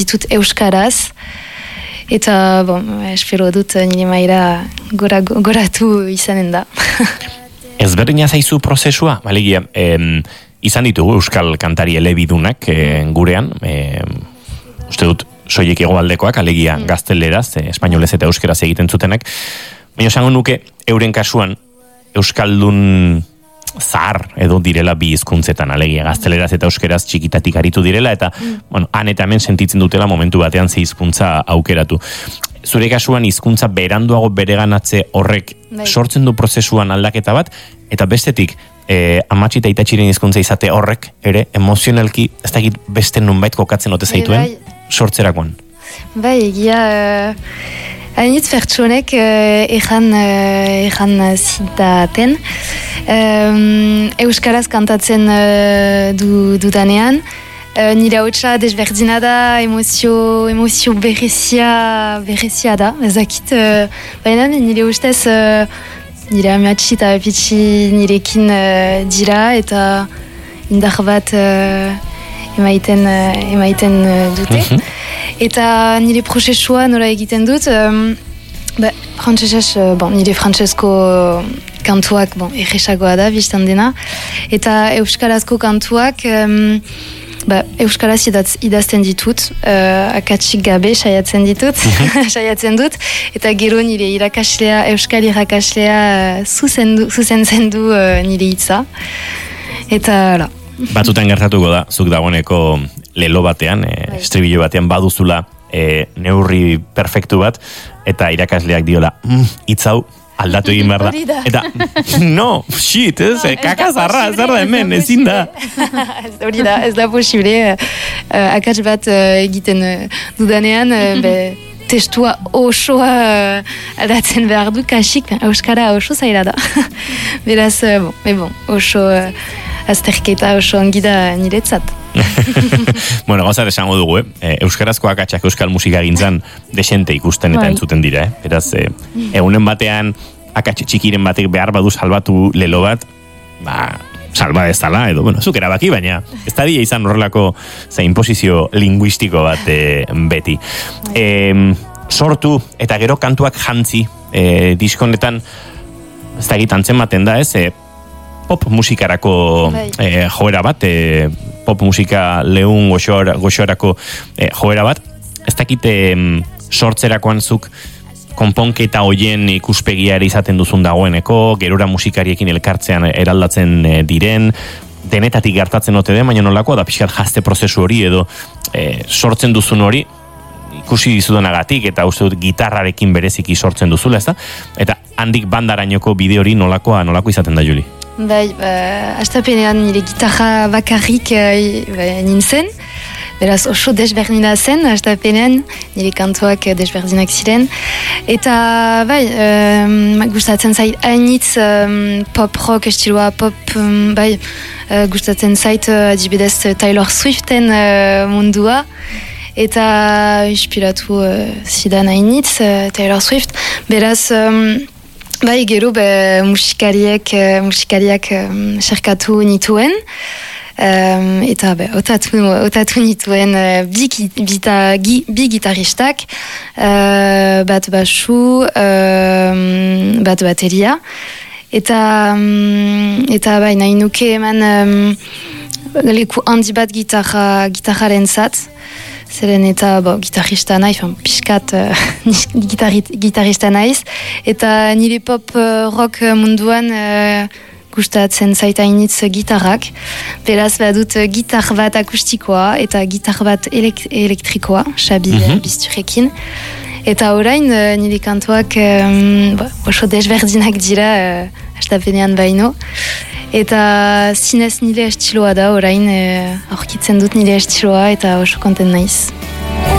ditut euskaraz, eta, espero dut nire maila goratu izanen da. Ezberdina zaizu prozesua, balegia, izan ditugu euskal kantari elebidunak gurean, uste dut soilik hegoaldekoak, alegia gazteleraz, espainolez eta euskeraz egiten zutenak, baina esango nuke euren kasuan euskaldun zahar edo direla bi hizkuntzetan, alegia gazteleraz eta euskeraz txikitatik aritu direla, eta han eta hemen sentitzen dutela momentu batean ze hizkuntza aukeratu. Zure kasuan hizkuntza beranduago bereganatze horrek sortzen du prozesuan aldaketa bat, eta bestetik amatxi eta itatxiren hizkuntza izate horrek ere emozionalki ez dakit beste nunbait kokatzen ote zaituen sortzerakoan. Bai, egia hainitz pertsonek ejan zitaten euskaraz kantatzen dudanean, nire hautsa desberdina da, emozio berezia da, ezakit, baina nire ustez nire amatxi eta apitxi nirekin dira eta indar bat emaiten dute. Eta nire prozesua nola egiten dut, nire frantsesko kantuak erresagoa da, biztan dena, eta euskarazko kantuak euskaraz idazten ditut, akatsik gabe saiatzen dut, eta gero nire euskal irakaslea zuzentzen du nire hitza, eta hala. Batzutan gertatuko da, zuk dagoeneko lelo batean, estribillo batean baduzula neurri perfektu bat, eta irakasleak diola, hitzau aldatu egin behar da. Eta, no, shit, kakazarra, zer da hemen, ezin da. Hori da, ez da posible, akats bat egiten dudanean, testua osoa aldatzen behar du, kasik, euskara oso zaila da. Beraz, oso azterketa oso ongi da niretzat. Bueno, gauzat esango dugu, euskarazko akatsak euskal musika gintzan desente ikusten eta entzuten dira, Beraz, egunen batean akats txikiren batek behar badu salbatu lelo bat, salba ez dala, edo, zuk erabaki, baina ez da dira izan horrelako imposizio linguistiko bat beti. Sortu eta gero kantuak jantzi diskonetan, ez da egitantzen baten da, pop musikarako joera bat, pop musika lehun goxoarako joera bat, ez dakite sortzerakoan zuk konponketa hoien ikuspegiari izaten duzun dagoeneko, gerora musikariekin elkartzean eraldatzen diren, denetatik gertatzen ote den, baina nolako da pixkat jazte prozesu hori edo sortzen duzun hori ikusi dizudanagatik eta uste dut gitarrarekin bereziki sortzen duzula, ez da? Eta handik bandarainoko bide hori nolako izaten da, Juli? Bai, astapenean nire gitarra bakarrik nintzen, beraz oso desberdina zen, astapenean nire kantuak desberdinak ziren, eta bai, gustatzen zait hainitz pop rock estiloa, gustatzen zait adibidez Taylor Swiften mundua, eta inspiratu zidan hainitz Taylor Swift, beraz bai, gero musikariak serkatu nituen, eta otatu nituen bi gitaristak, bat basu, bat bateria, eta bai, nahi nuke eman leku handi bat gitarraren zat, zeren eta gitarista naiz, piskat gitarista naiz, eta nire pop rock munduan gustatzen zaitainitz gitarrak, beraz badut gitar bat akustikoa eta gitar bat elektrikoa, Xabi Bizturekin, eta orain nire kantuak oso desberdinak dira astapenean baino, eta zinez nire estiloa da orain aurkitzen dut nire estiloa eta oso konten naiz.